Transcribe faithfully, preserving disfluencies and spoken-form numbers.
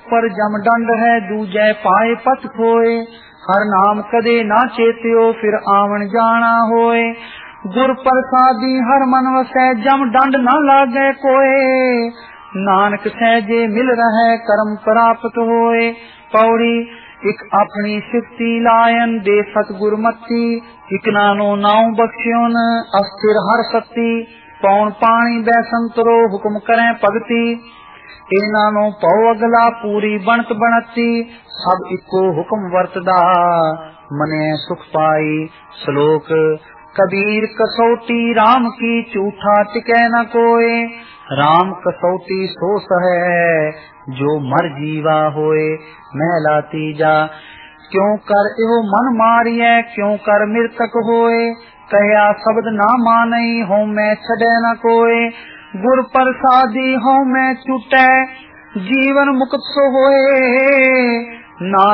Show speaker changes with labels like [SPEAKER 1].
[SPEAKER 1] उपर जम दंड है, दूजै पाए पत खोए। हर नाम कदे ना चेत्यो, फिर आवन जाना होए। गुर प्रसादी हर मन वसै, जम दंड न लागे कोए। नानक सहजे मिल रहे, कर्म प्राप्त होए। पौड़ी इक अपनी सिफती लायन, दे सतगुर मती। इक नानो नाव बख्शियोन, अस्थिर हर सती। पौन पानी बैसंतरो, हुक्म करें भगती। ए नानो पौ अगला, पूरी बनत बनती। सब इको हुक्म वरतदा, मने सुख पाई। श्लोक कबीर कसौटी राम की, झूठा टिकै न कोय। राम कसौटी सो सहे, जो मर जीवा होए। महला तीजा क्यों कर एहो मन मारिए, क्यों कर मृतक होए। कहया शब्द ना मानई, हों मैं छड़े न कोय। गुर प्रसादी हों मैं छूटे, जीवन मुक्त सो होए।